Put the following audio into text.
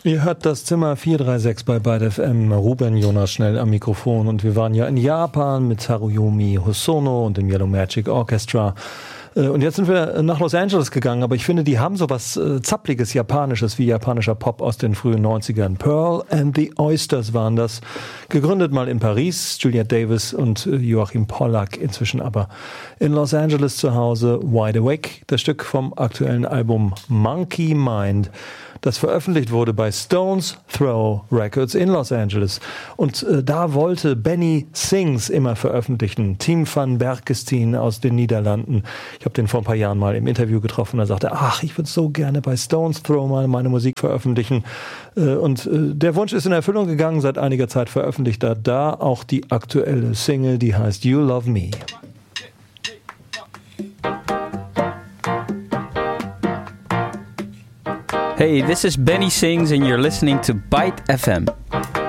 Ihr hört das Zimmer 436 bei Byte FM. Ruben Jonas schnell am Mikrofon. Und wir waren ja in Japan mit Haruyomi Hosono und dem Yellow Magic Orchestra. Und jetzt sind wir nach Los Angeles gegangen, aber ich finde, die haben so was zappliges, Japanisches, wie japanischer Pop aus den frühen 90ern. Pearl and the Oysters waren das. Gegründet mal in Paris, Juliette Davis und Joachim Pollack, inzwischen aber in Los Angeles zu Hause. Wide Awake, das Stück vom aktuellen Album Monkey Mind, das veröffentlicht wurde bei Stones Throw Records in Los Angeles. Und da wollte Benny Sings immer veröffentlichen. Tim van Berkestein aus den Niederlanden. Ich habe den vor ein paar Jahren mal im Interview getroffen. Er sagte, ich würde so gerne bei Stones Throw mal meine Musik veröffentlichen. Und der Wunsch ist in Erfüllung gegangen. Seit einiger Zeit veröffentlicht er da auch die aktuelle Single, die heißt You Love Me. Hey, this is Benny Sings and you're listening to Byte FM.